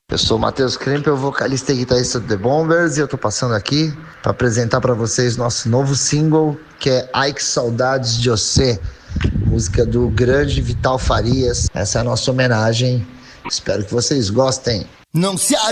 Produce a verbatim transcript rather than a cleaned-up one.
Eu sou o Matheus Krempel, vocalista e guitarrista do The Bombers, e eu tô passando aqui para apresentar para vocês nosso novo single, que é Ai Que Saudades de Você, música do grande Vital Farias. Essa é a nossa homenagem, espero que vocês gostem. Não se